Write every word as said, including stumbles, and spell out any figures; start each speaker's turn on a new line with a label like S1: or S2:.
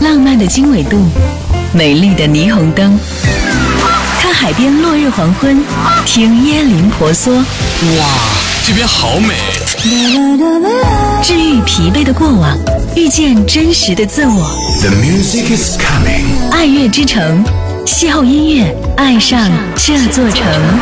S1: 浪漫的经纬度，美丽的霓虹灯，看海边落日黄昏，听椰林婆娑。
S2: 哇，这边好美！
S1: 治愈疲惫的过往，遇见真实的自我。
S3: The music is coming。
S1: 爱乐之城，邂逅音乐，爱上这座城。